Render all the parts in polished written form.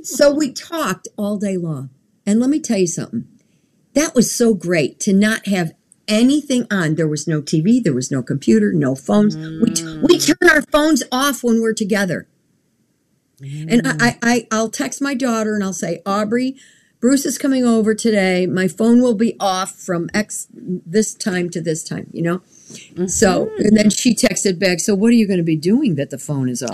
So we talked all day long. And let me tell you something. That was so great to not have anything on. There was no TV. There was no computer, no phones. We turn our phones off when we're together. And I'll text my daughter and I'll say, Aubrey, Bruce is coming over today. My phone will be off from this time to this time, you know? So, and then she texted back, so what are you going to be doing that the phone is off?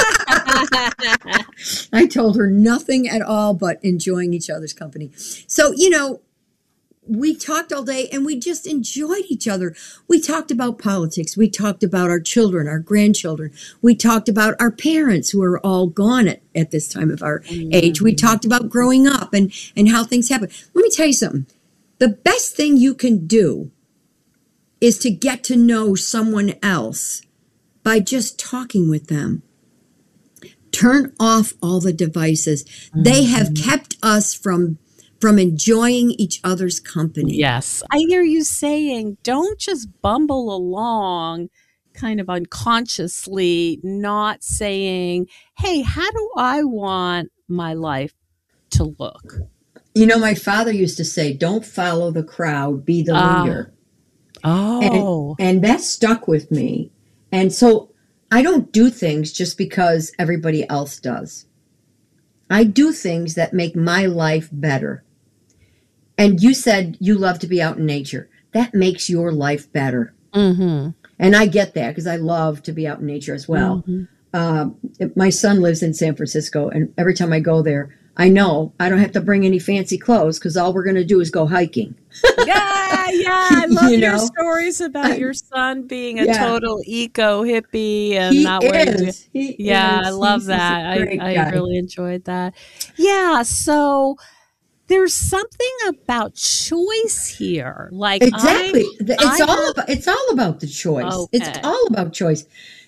I told her nothing at all but enjoying each other's company. So, you know, we talked all day and we just enjoyed each other. We talked about politics. We talked about our children, our grandchildren. We talked about our parents who are all gone at this time of our age. We talked about growing up and how things happen. Let me tell you something. The best thing you can do is to get to know someone else by just talking with them. Turn off all the devices. They have kept us from enjoying each other's company. Yes. I hear you saying, don't just bumble along kind of unconsciously, not saying, hey, how do I want my life to look? You know, my father used to say, don't follow the crowd, be the leader. Oh. And that stuck with me. And so I don't do things just because everybody else does. I do things that make my life better. And you said you love to be out in nature. That makes your life better. And I get that because I love to be out in nature as well. My son lives in San Francisco, and every time I go there, I know I don't have to bring any fancy clothes because all we're going to do is go hiking. I love your stories about your son being a total eco hippie and not wearing. I love that. I really enjoyed that. Yeah, so there's something about choice here. Like exactly, it's all about the choice. Okay. It's all about choice.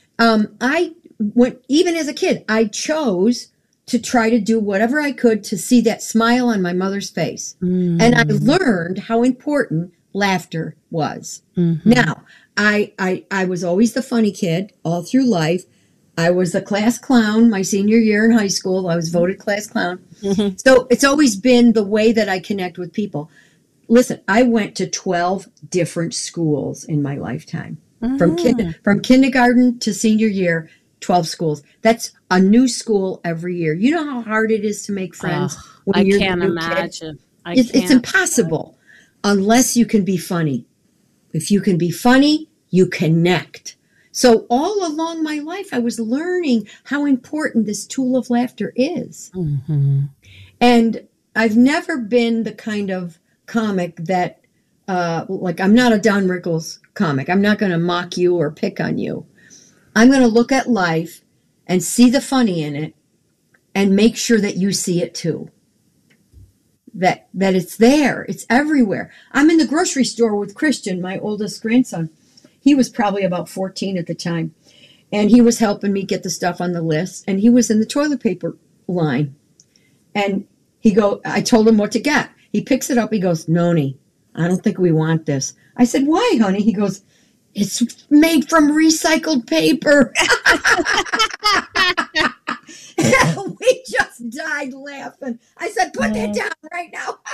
Even as a kid, I chose to try to do whatever I could to see that smile on my mother's face. And I learned how important laughter was. Now, I was always the funny kid all through life. I was the class clown my senior year in high school. I was voted class clown. So it's always been the way that I connect with people. Listen, I went to 12 different schools in my lifetime. From kindergarten to senior year, 12 schools. That's a new school every year. You know how hard it is to make friends when you're a new kid? It's impossible unless you can be funny. If you can be funny, you connect. So all along my life, I was learning how important this tool of laughter is. And I've never been the kind of comic that, I'm not a Don Rickles comic. I'm not going to mock you or pick on you. I'm going to look at life and see the funny in it and make sure that you see it too. That it's there. It's everywhere. I'm in the grocery store with Christian, my oldest grandson. He was probably about 14 at the time. And he was helping me get the stuff on the list. And he was in the toilet paper line. And I told him what to get. He picks it up. He goes, Noni, I don't think we want this. I said, why, honey? He goes, it's made from recycled paper. We just died laughing. I said, put that down right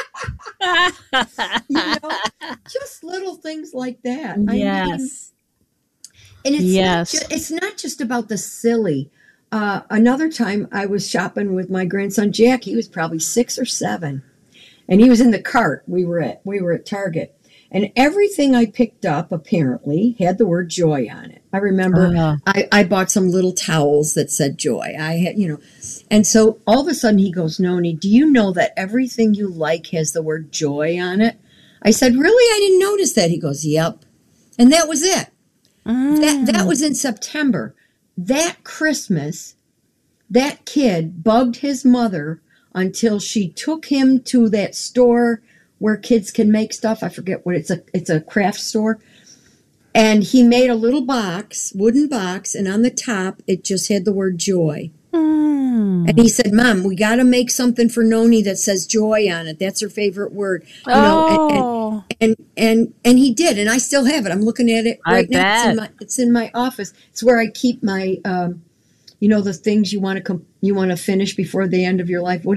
now. Just little things like that. Yes. And it's not just about the silly. Another time I was shopping with my grandson, Jack. He was probably 6 or 7. And he was in the cart. We were at Target. And everything I picked up, apparently, had the word joy on it. I remember I bought some little towels that said joy. I had, and so all of a sudden he goes, Noni, do you know that everything you like has the word joy on it? I said, really? I didn't notice that. He goes, yep. And that was it. That was in September. That Christmas, that kid bugged his mother until she took him to that store where kids can make stuff. I forget what it's a craft store. And he made a little wooden box, and on the top, it just had the word joy. And he said, Mom, we got to make something for Noni that says joy on it. That's her favorite word. And he did, and I still have it. I'm looking at it right now. It's in my office. It's where I keep my, the things you want to finish before the end of your life. What